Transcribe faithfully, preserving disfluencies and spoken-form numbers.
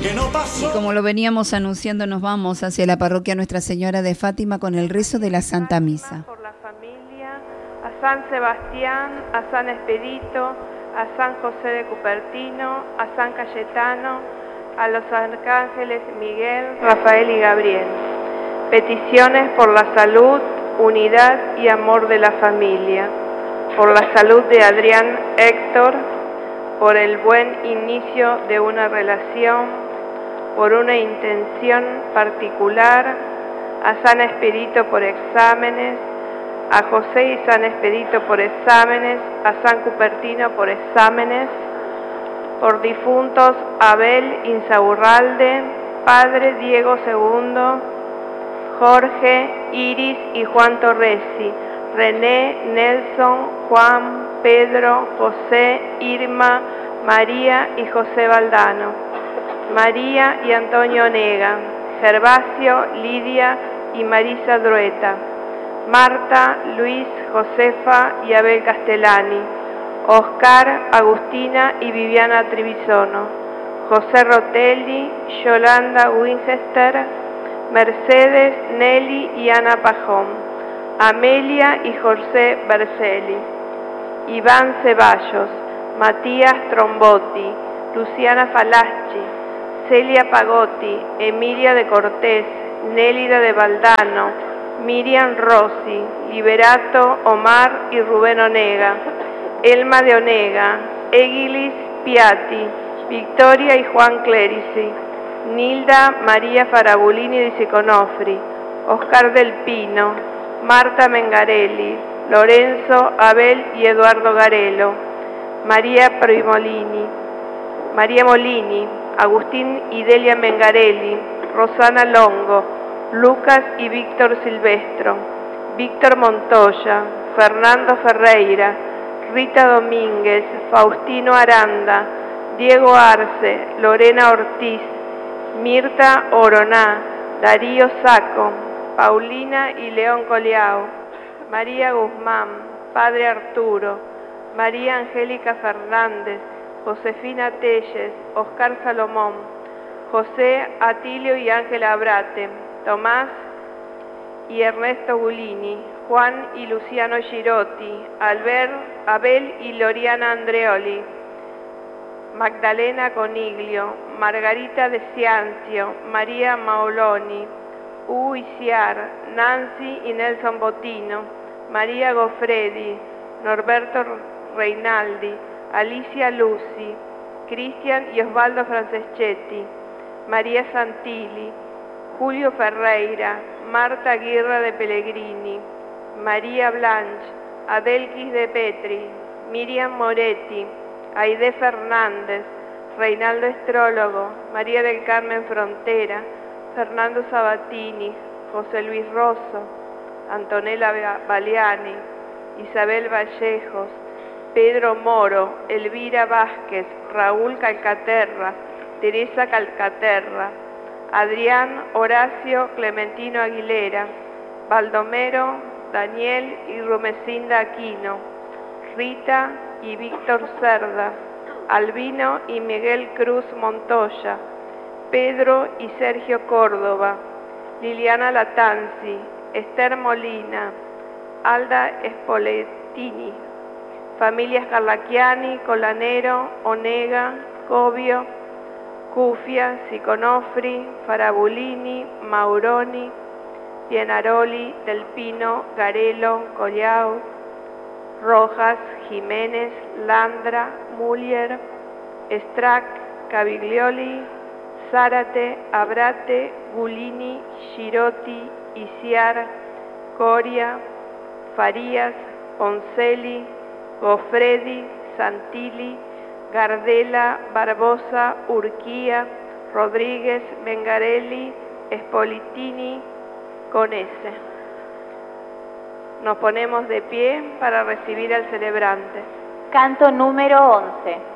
que no pasó. Y como lo veníamos anunciando, nos vamos hacia la parroquia Nuestra Señora de Fátima con el rezo de la Santa Misa. Por la familia, a San Sebastián, a San Expedito, a San José de Cupertino, a San Cayetano, a los arcángeles Miguel, Rafael y Gabriel. Peticiones por la salud, unidad y amor de la familia. Por la salud de Adrián Héctor, por el buen inicio de una relación, por una intención particular, a San Expedito por exámenes, a José y San Expedito por exámenes, a San Cupertino por exámenes, por difuntos Abel Insaurralde, Padre Diego segundo, Jorge, Iris y Juan Torresi, René, Nelson, Juan, Pedro, José, Irma, María y José Valdano, María y Antonio Onega, Gervasio, Lidia y Marisa Drueta, Marta, Luis, Josefa y Abel Castellani, Oscar, Agustina y Viviana Trivisono, José Rotelli, Yolanda Winchester, Mercedes, Nelly y Ana Pajón, Amelia y José Berceli, Iván Ceballos, Matías Trombotti, Luciana Falaschi, Celia Pagotti, Emilia de Cortés, Nélida de Valdano, Miriam Rossi, Liberato, Omar y Rubén Onega, Elma de Onega, Egilis Piatti, Victoria y Juan Clerici, Nilda María Farabulini di Siconofri, Oscar del Pino, Marta Mengarelli, Lorenzo, Abel y Eduardo Garelo, María Primolini, María Molini, Agustín y Delia Mengarelli, Rosana Longo, Lucas y Víctor Silvestro, Víctor Montoya, Fernando Ferreira, Rita Domínguez, Faustino Aranda, Diego Arce, Lorena Ortiz, Mirta Oroná, Darío Saco, Paulina y León Coleao, María Guzmán, Padre Arturo, María Angélica Fernández, Josefina Telles, Oscar Salomón, José Atilio y Ángela Abrate, Tomás y Ernesto Gulini, Juan y Luciano Girotti, Albert, Abel y Loriana Andreoli, Magdalena Coniglio, Margarita de Ciancio, María Maoloni, Hugo Iciar, Nancy y Nelson Botino, María Gofredi, Norberto Reinaldi, Alicia Lucy, Cristian y Osvaldo Franceschetti, María Santilli, Julio Ferreira, Marta Aguirre de Pellegrini, María Blanche, Adelquis de Petri, Miriam Moretti, Aide Fernández, Reinaldo Estrólogo, María del Carmen Frontera, Fernando Sabatini, José Luis Rosso, Antonella Baliani, Isabel Vallejos, Pedro Moro, Elvira Vázquez, Raúl Calcaterra, Teresa Calcaterra, Adrián Horacio Clementino Aguilera, Baldomero, Daniel y Rumecinda Aquino, Rita y Víctor Cerda, Albino y Miguel Cruz Montoya, Pedro y Sergio Córdoba, Liliana Latanzi, Esther Molina, Alda Spoletini, familias Carlacchiani, Colanero, Onega, Covio, Cufia, Siconofri, Farabulini, Mauroni, Pienaroli, Del Pino, Garelo, Collao, Rojas, Jiménez, Landra, Mulier, Strack, Caviglioli, Zárate, Abrate, Gulini, Girotti, Iciar, Coria, Farías, Poncelli, Gofredi, Santilli, Gardela, Barbosa, Urquía, Rodríguez, Mengarelli, Spolitini, Conese. Nos ponemos de pie para recibir al celebrante. Canto número once.